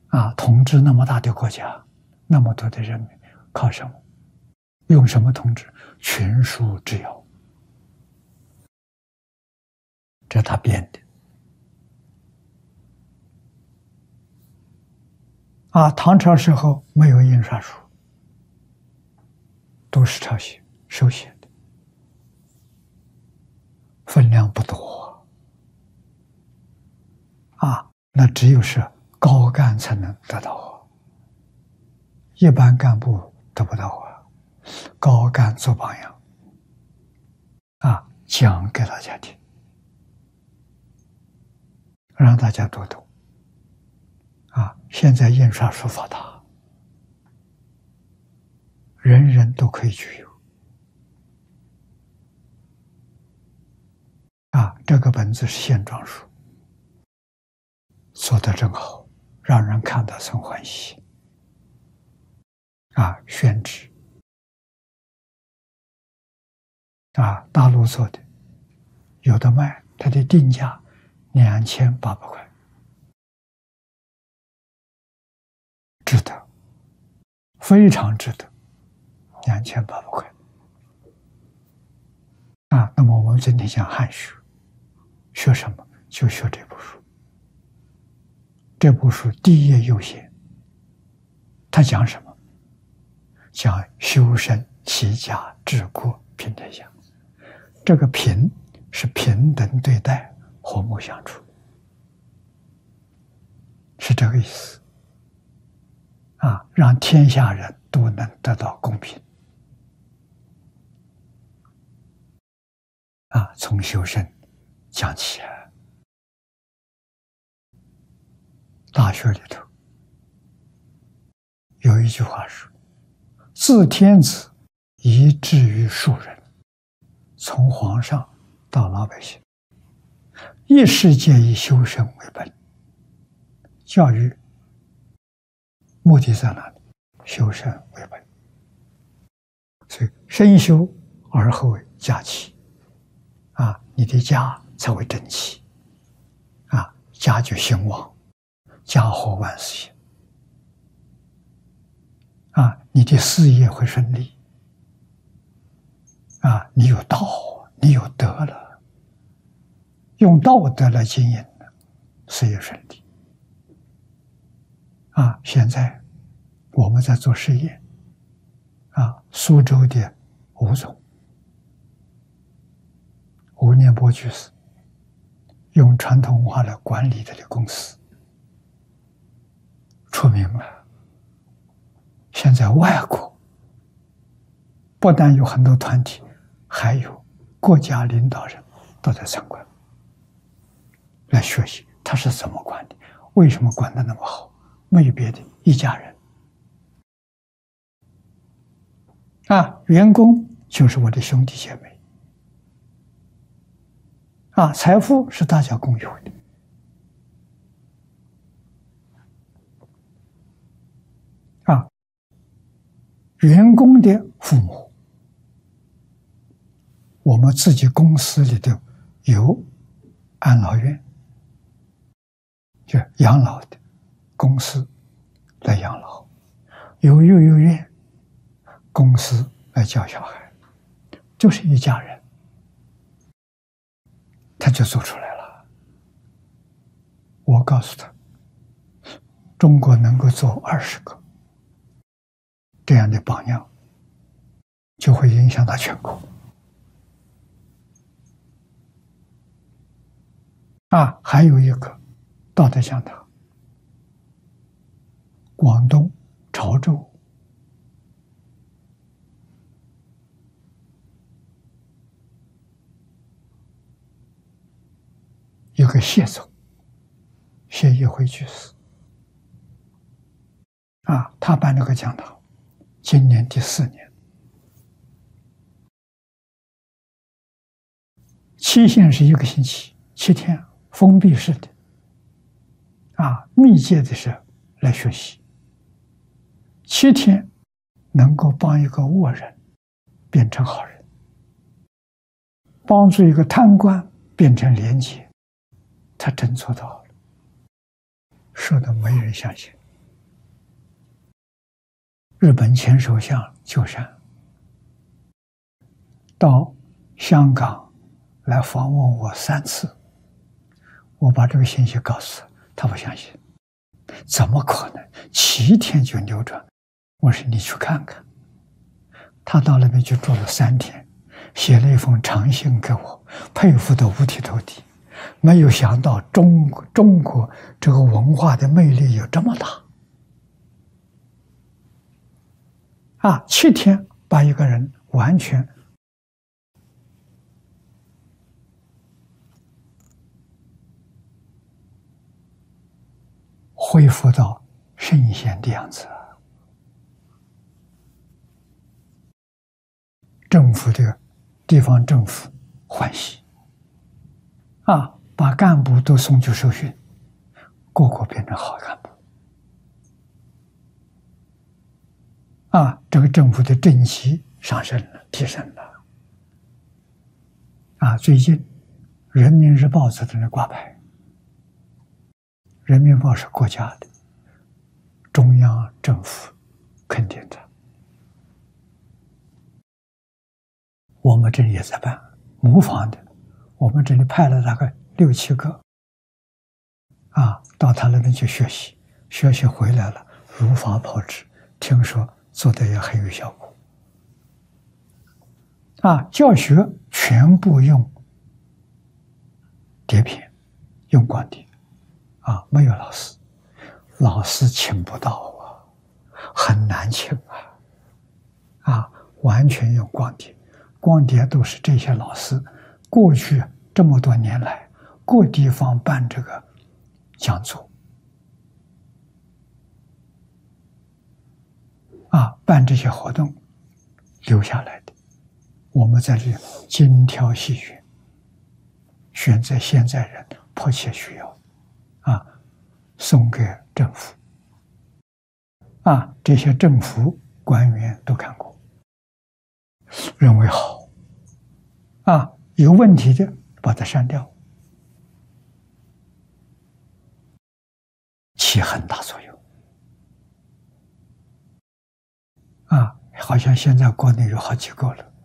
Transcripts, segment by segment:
统治那么大的国家，那么多的人民，靠什么？用什么统治？群书之要，这是他编的。唐朝时候没有印刷术，都是抄写手写的，分量不多那只有是高干才能得到一般干部得不到高干做榜样讲给大家听，让大家读懂现在印刷术发达，人人都可以具有这个本子是线装书，做得真好，让人看得生欢喜宣纸大陆做的，有的卖，它的定价2800块，值得，非常值得，2800块那么我们今天讲汉学，学什么？就学这部书。这部书第一页优先，它讲什么？讲修身齐家治国平天下。这个平是平等对待，和睦相处，是这个意思让天下人都能得到公平从修身讲起大学里头有一句话说：“自天子以至于庶人，从皇上到老百姓，一世皆以修身为本。”教育目的在哪里？修身为本。所以身修而后为家齐你的家才会整齐家就兴旺，家和万事兴你的事业会顺利你有道，你有德了，用道德来经营事业顺利现在我们在做实验苏州的吴总吴念波居士用传统文化来管理他的公司，出名了。现在外国不但有很多团体，还有国家领导人都在参观，来学习他是怎么管的，为什么管得那么好，没有别的，一家人员工就是我的兄弟姐妹财富是大家共有的员工的父母，我们自己公司里头有安老院，就养老的公司来养老，有幼儿园公司来教小孩，就是一家人，他就做出来了。我告诉他，中国能够做20个这样的榜样，就会影响到全国还有一个道德讲堂，广东潮州有个谢总，谢一辉居士他办了个讲堂，今年第4年，期限是1个星期，7天，封闭式的密切的是来学习，7天能够帮一个恶人变成好人，帮助一个贪官变成廉洁，他真做到了，说的没人相信日本前首相鸠山到香港来访问我3次，我把这个信息告诉他，他不相信，怎么可能7天就扭转？我说你去看看。他到那边去住了3天，写了一封长信给我，佩服得五体投地。没有想到中国这个文化的魅力有这么大！7天把一个人完全恢复到圣贤的样子。政府的地方政府欢喜把干部都送去受训，个个变成好干部这个政府的政绩上升了，提升了最近《人民日报》在这里挂牌，《人民日报》是国家的，中央政府肯定的。我们这里也在办模仿的，我们这里派了大概6、7个到他那边去学习，学习回来了如法炮制，听说做的也很有效果教学全部用碟片，用光碟没有老师请不到很难请完全用光碟。光碟都是这些老师过去这么多年来各地方办这个讲座办这些活动留下来的，我们在这里精挑细选，选择现在人迫切需要送给政府这些政府官员都看过，认为好有问题的把它删掉，起很大作用好像现在国内有好几个了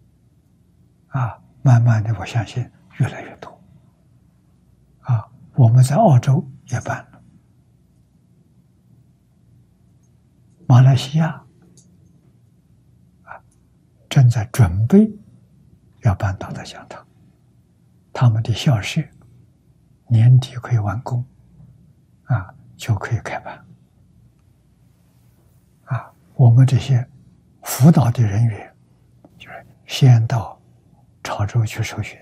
慢慢的我相信越来越多我们在澳洲也办了，马来西亚正在准备要办道德讲堂，他们的校舍年底可以完工就可以开办我们这些辅导的人员就是先到潮州去受训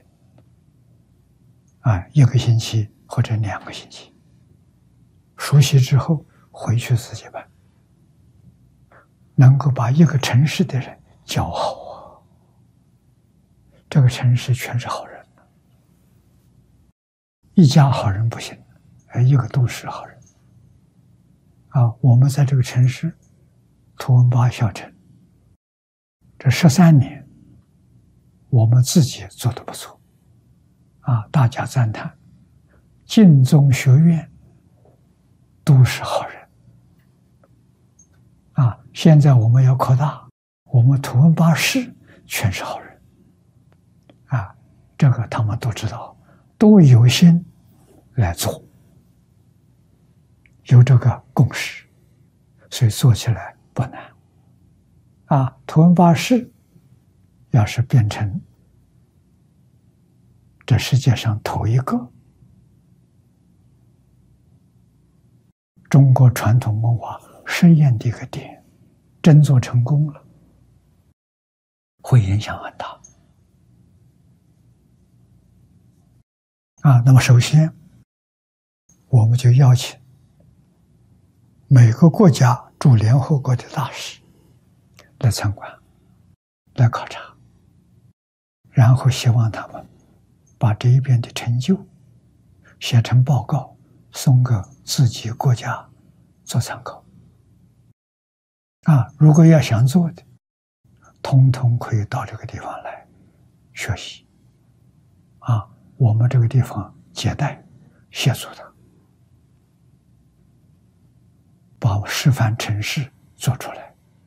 1个星期或者2个星期，熟悉之后回去自己办，能够把一个城市的人教好这个城市全是好人一家好人不行，一个都是好人我们在这个城市图文巴小城这13年我们自己做得不错大家赞叹，净宗学院都是好人现在我们要扩大，我们图文巴士全是好人这个他们都知道，都有心来做，有这个共识，所以做起来不难图文巴士要是变成这世界上头一个中国传统文化实验的一个点，真做成功了，会影响很大那么首先我们就邀请每个国家驻联合国的大使来参观，来考察，然后希望他们把这一边的成就写成报告，送给自己国家做参考如果要想做的，通通可以到这个地方来学习我们这个地方接待协助他，把示范城市做出来